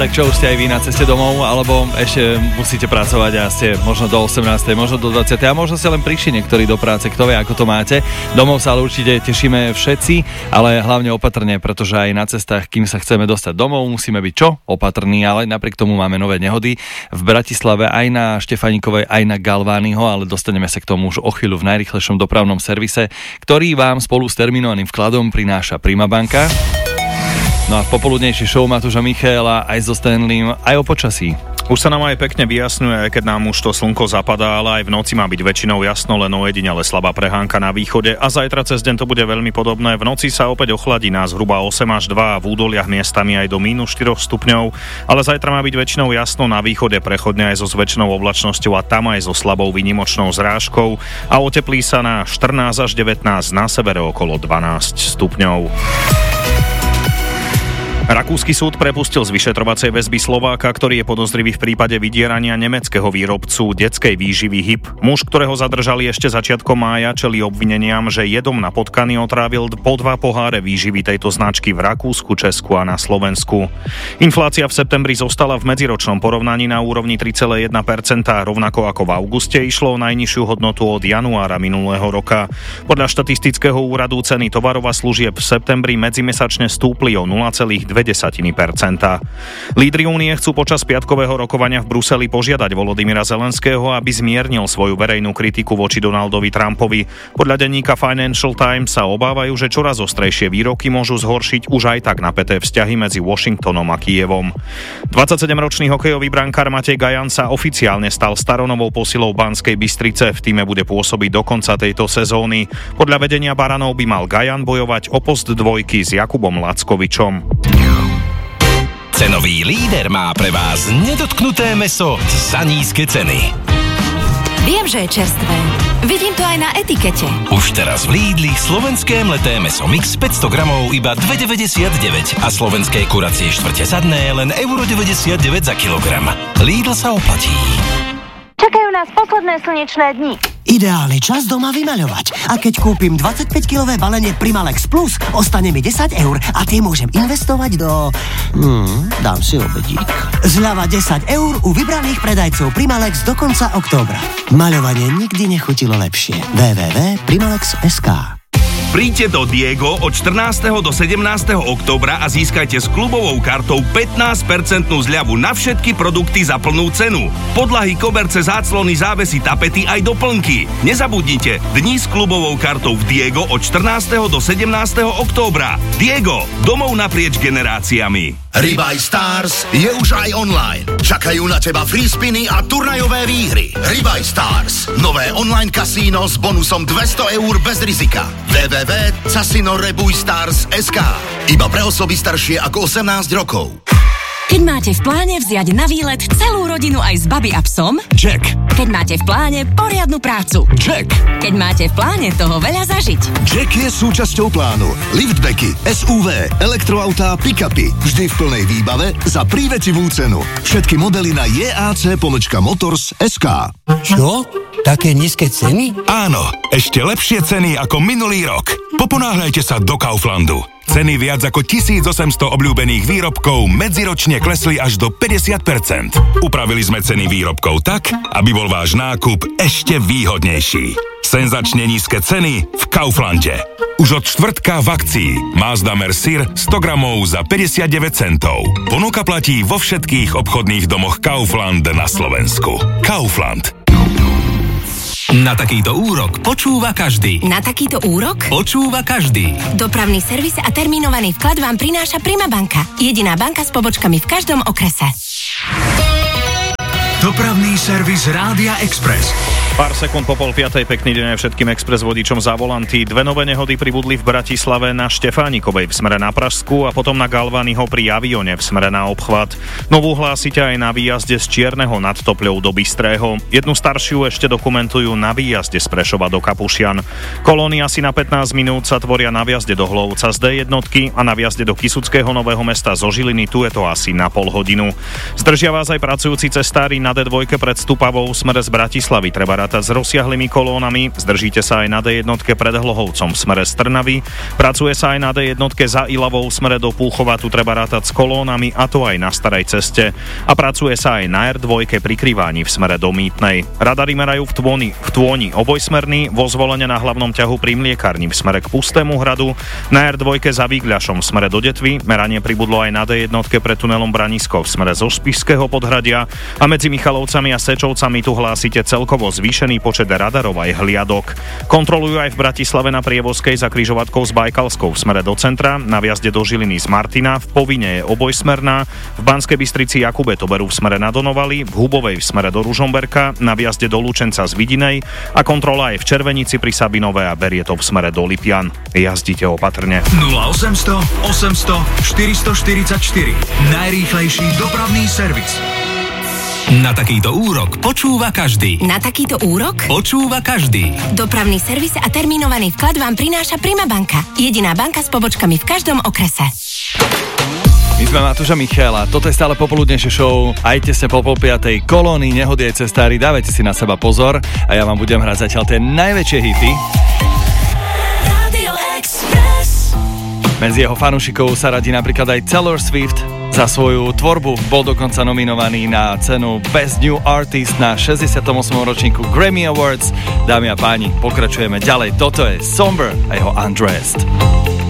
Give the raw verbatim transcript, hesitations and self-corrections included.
Tak čo, už ste aj vy na ceste domov, alebo ešte musíte pracovať a ste možno do osemnástej, možno do dvadsiatej a možno ste len prišli niektorí do práce, kto vie, ako to máte. Domov sa ale určite tešíme všetci, ale hlavne opatrne, pretože aj na cestách, kým sa chceme dostať domov, musíme byť čo? Opatrní, ale napriek tomu máme nové nehody v Bratislave aj na Štefánikovej, aj na Galványho, ale dostaneme sa k tomu už o chvíľu v najrýchlejšom dopravnom servise, ktorý vám spolu s terminovaným vkladom prináša Primabanka. No a v popoludnejšej show Matúša Michaela aj so Stanleym, aj o počasí. Už sa nám aj pekne vyjasňuje, keď nám už to slnko zapadá, ale aj v noci má byť väčšinou jasno, len ojedinele slabá prehánka na východe a zajtra cez deň to bude veľmi podobné. V noci sa opäť ochladí na zhruba osem až dva a v údoliach miestami aj do mínus štyri stupňov, ale zajtra má byť väčšinou jasno na východe, prechodne aj so zväčšenou oblačnosťou a tam aj so slabou výnimočnou zrážkou a oteplí sa na štrnásť až devätnásť, na severe okolo dvanásť stupňov. Rakúsky súd prepustil z vyšetrovacej väzby Slováka, ktorý je podozrivý v prípade vydierania nemeckého výrobcu detskej výživy há í pé. Muž, ktorého zadržali ešte začiatkom mája, čelí obvineniam, že jedom na potkany otrávil po dva poháre výživy tejto značky v Rakúsku, Česku a na Slovensku. Inflácia v septembri zostala v medziročnom porovnaní na úrovni tri celé jedna percenta, rovnako ako v auguste išlo o najnižšiu hodnotu od januára minulého roka. Podľa štatistického úradu ceny tovarov a služieb v septembri medzimesačne stúpli o nula celá dva percenta. Lídri únie chcú počas piatkového rokovania v Bruseli požiadať Volodymyra Zelenského, aby zmiernil svoju verejnú kritiku voči Donaldovi Trumpovi. Podľa denníka Financial Times sa obávajú, že čoraz ostrejšie výroky môžu zhoršiť už aj tak napäté vzťahy medzi Washingtonom a Kyjevom. dvadsaťsedemročný hokejový brankár Matej Gajan sa oficiálne stal staronovou posilou Banskej Bystrice. V tíme bude pôsobiť do konca tejto sezóny. Podľa vedenia Baranov by mal Gajan bojovať o post dvojky s Jakubom Lackovičom. Cenový líder má pre vás nedotknuté mäso za nízke ceny. Viem, že je čerstvé. Vidím to aj na etikete. Už teraz v Lidli slovenské mleté mäso mix päťsto gramov iba dva deväťdesiatdeväť a slovenské kuracie štvrte zadné len euro deväťdesiatdeväť za kilogram. Lidl sa oplatí. Čakajú nás posledné slnečné dni. Ideálny čas doma vymaľovať. A keď kúpim dvadsaťpäťkilové balenie Primalex Plus, ostane mi desať eur a tie môžem investovať do... Hmm, dám si obedík. Zľava desať eur u vybraných predajcov Primalex do konca októbra. Maľovanie nikdy nechutilo lepšie. w w w bodka primalex bodka es ká. Príďte do Diego od štrnásteho do sedemnásteho októbra a získajte s klubovou kartou pätnásť percent zľavu na všetky produkty za plnú cenu. Podlahy, koberce, záclony, závesy, tapety aj doplnky. Nezabudnite, dni s klubovou kartou v Diego od štrnásteho do sedemnásteho októbra. Diego, domov naprieč generáciami. Ribaj Stars je už aj online. Čakajú na teba free spiny a turnajové výhry. Ribaj Stars, nové online kasíno s bonusom dvesto eur bez rizika. w w w bodka casino rebuj stars bodka es ká. Iba pre osoby staršie ako osemnásť rokov. Keď máte v pláne vziať na výlet celú rodinu aj s babi a psom? Check. Keď máte v pláne poriadnu prácu? Check. Keď máte v pláne toho veľa zažiť? Check je súčasťou plánu. Liftbacky, es ú vé, elektroautá, pick-upy. Vždy v plnej výbave za prívetivú cenu. Všetky modely na jac pomlčka motors bodka es ká. Čo? Také nízke ceny? Áno, ešte lepšie ceny ako minulý rok. Poponáhľajte sa do Kauflandu. Ceny viac ako tisícosemsto obľúbených výrobkov medziročne klesli až do päťdesiat percent. Upravili sme ceny výrobkov tak, aby bol váš nákup ešte výhodnejší. Senzačne nízke ceny v Kauflande. Už od štvrtka v akcii Mazda Mercier sto gramov za päťdesiatdeväť centov. Ponuka platí vo všetkých obchodných domoch Kaufland na Slovensku. Kaufland. Na takýto úrok počúva každý. Na takýto úrok? Počúva každý. Dopravný servis a termínovaný vklad vám prináša Primabanka. Jediná banka s pobočkami v každom okrese. Dopravný servis Rádia Express. Pár sekúnd po pol piatej, pekný deň aj všetkým express vodičom za volanty. Dve nové nehody pribudli v Bratislave na Štefánikovej v smere na Pražsku a potom na Galványho pri Avione v smere na obchvat. Novú hlásite aj na výjazde z Čierneho nad Topľou do Bystrého. Jednu staršiu ešte dokumentujú na výjazde z Prešova do Kapušian. Kolóny asi na pätnásť minút sa tvoria na vjazde do Hlovca z dé jednotky a na vjazde do Kysuckého Nového Mesta zo Žiliny, tu je to asi na pol hodinu. Zdržia vás aj pracujúci cestári na dé dva pred Stupavou v smere z Bratislavy. Treba treba rátať s rozsiahlými kolónami, zdržíte sa aj na dé jednotke pred Hlohovcom v smere z Trnavy, pracuje sa aj na dé jednotke za Ilavou v smere do Púchova, tu treba rátať s kolónami, a to aj na starej ceste. A pracuje sa aj na er dva pri Kryváni v smere do Mýtnej. Radary merajú v Tvoni, v Tvoni obojsmerný, vo Zvolene na hlavnom ťahu pri Mliekárni v smere k Pustému hradu, na er dva za Vígľašom v smere do Detvy, meranie pribudlo aj na dé jednotke pred tunelom Branisko v smere zo Spišského podhradia a medzi Michalovcami a Sečovcami tu hlásite celkovo zvýšený počet radarov aj hliadok. Kontrolujú aj v Bratislave na Prievozkej za križovatkou s Bajkalskou v smere do centra, na vjazde do Žiliny z Martina, v Povinne je obojsmerná, v Banskej Bystrici Jakube to berú v smere na Donovali, v Hubovej v smere do Ružomberka, na vjazde do Lučenca z Vidinej a kontrola aj v Červenici pri Sabinove a berie to v smere do Lipian. Jazdite opatrne. nula osemsto osemsto štyristoštyridsaťštyri. Najrýchlejší dopravný servis. Na takýto úrok počúva každý. Na takýto úrok Počúva každý. dopravný servis a termínovaný vklad vám prináša Prima banka. Jediná banka s pobočkami v každom okrese. My sme Matúš a Michaela, toto je stále popoludnejšie show, aj tesne po pol piatej, kolóny, nehody aj cestári, dávajte si na seba pozor a ja vám budem hrať zatiaľ tie najväčšie hity. Medzi jeho fanúšikov sa radí napríklad aj Taylor Swift. Za svoju tvorbu bol dokonca nominovaný na cenu Best New Artist na šesťdesiatom ôsmom ročníku Grammy Awards. Dámy a páni, pokračujeme ďalej. Toto je Somber a jeho Undressed.